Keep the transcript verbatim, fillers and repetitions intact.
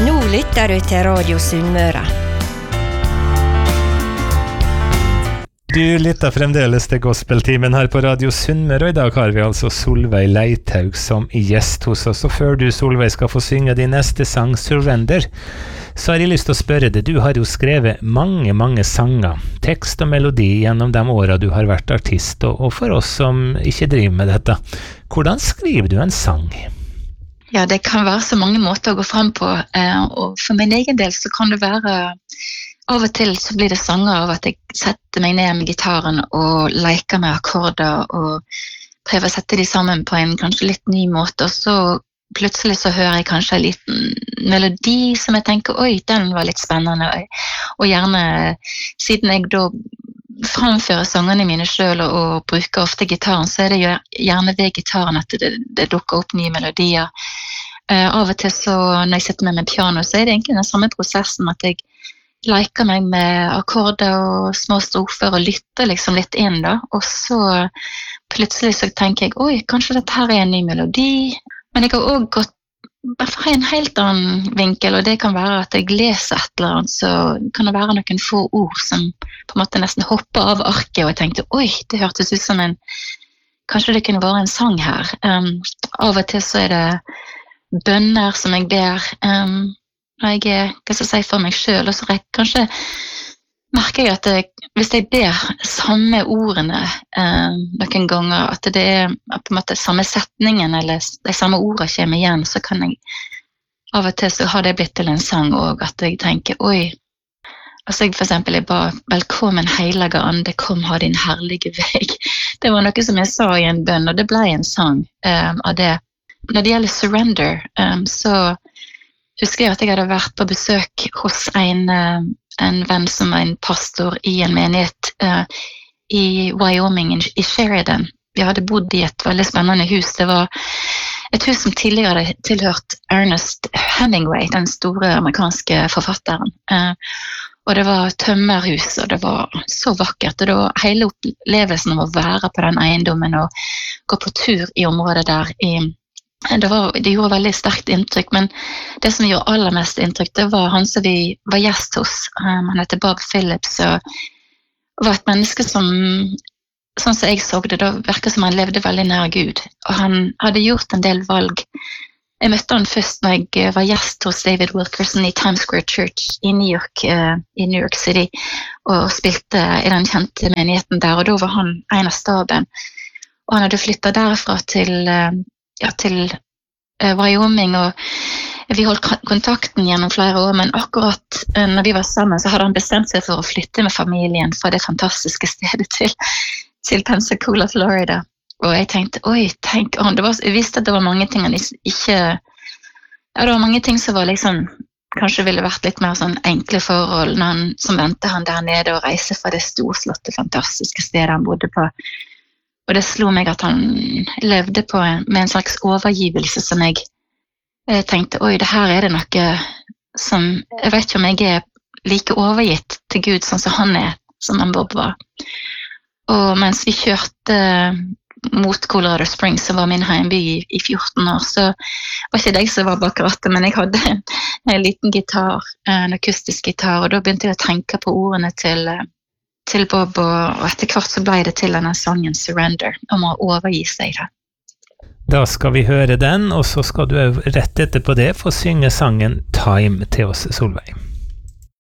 Nå lytter du til Radio Sunnmøre. Du lytter fremdeles til gospeltimen her på Radio Sunnmøre, og i dag har vi altså Solveig Leithaug som gjest hos oss. Og før du, Solveig, skal få synge din neste sang, Surrender, så har jeg lyst til å spørre deg. Du har jo skrevet mange, mange sanger, tekst og melodi gjennom de årene du har vært artist, og for oss som ikke driver med dette. Hvordan skriver du en sang? Ja, det kan være så mange måter å gå frem på, og for min egen del så kan det være... Av og til så blir det sanger av at jeg setter meg ned med gitaren og leker med akkorder og prøver å sette de sammen på en kanskje litt ny måte, og så plutselig så hører jeg kanskje en liten melodi som jeg tenker, oi, den var litt spennende, og gjerne siden jeg da framfører sangene mine selv og, og bruker ofte gitaren, så er det jo gjerne ved gitaren at det, det dukker opp nye melodier. Uh, av og til så når jeg sitter med med piano, så er det egentlig den samme prosessen at jeg leker meg med akkorder og små strofer og lytter liksom litt inn da, og så plutselig så tenker jeg, oi, kanskje dette her er en ny melodi, men jeg har også gått fra en helt annen vinkel, og det kan være at jeg leser et eller annet, så kan det være noen få ord som på en måte nesten hopper av arket, og jeg tenkte, oi, det hørtes ut som en, kanskje det kunne være en sang her. Um, av og til så er det bønner som jeg ber, um, når jeg er, hva skal jeg si, for meg selv, og så rek, kanskje merker jeg at jeg, hvis jeg ber samme ordene eh, noen ganger, at det er på en måte samme setningen, eller de samme ordene kommer igjen, så kan jeg av og til så har det blitt til en sang, og at jeg tenker, oi, altså jeg for eksempel, jeg ba, velkommen heilige ande, kom ha din herlige vei. Det var noe som jeg sa i en bønn, og det ble en sang eh, av det. Når det gjelder surrender, eh, så husker jeg at jeg hadde vært på besøk hos en, en venn som var en pastor i en menighet uh, i Wyoming, i Sheridan. Vi hadde bodd i et veldig spennende hus. Det var et hus som tidligere hadde tilhørt Ernest Hemingway, den store amerikanske forfatteren. Uh, og det var tømmerhus, og det var så vakkert. Og det var hele opplevelsen av å være på den eiendommen og gå på tur i området der i Det, var, det gjorde veldig sterkt inntrykk, men det som gjorde aller mest inntrykk, det var han som vi var gjest hos. Um, han heter Bob Phillips, og var et menneske som, sånn som jeg så det, da virket som han levde veldig nær Gud. Og han hadde gjort en del valg. Jeg møtte han først når jeg var gjest hos David Wilkerson i Times Square Church i New York, uh, i New York City, og spilte i den kjente menigheten der, og da var han en av staben. Og han hadde flyttet derfra til... Uh, Ja, til uh, Wyoming, og vi holdt kontakten gjennom flere år, men akkurat uh, når vi var sammen, så hadde han bestemt seg for å flytte med familien fra det fantastiske stedet til, til Pensacola, Florida. Og jeg tenkte, oi, tenk, og det var, jeg visste at det var mange ting han ikke, ja, det var mange ting som var liksom, kanskje ville vært litt mer sånn enkle forhold, når han, som ventet han der nede og reise fra det storslåtte, fantastiske stedet han bodde på. Og det slo meg at han levde på en, med en slags overgivelse som jeg, jeg tenkte, oi, det her er det noe som, jeg vet ikke om jeg er like overgitt til Gud sånn som han er, som han Bob var. Og mens vi kjørte mot Colorado Springs, som var min heimby i, i fjorten år, så var ikke det jeg som var bak rattet, men jeg hadde en, en liten gitar, en akustisk gitar, og da begynte jeg å tenke på ordene til til Bob, og etter hvert så ble det til denne sangen Surrender, om å overgi seg det. Da skal vi høre den, og så skal du rett etterpå det få synge sangen Time til oss, Solveig.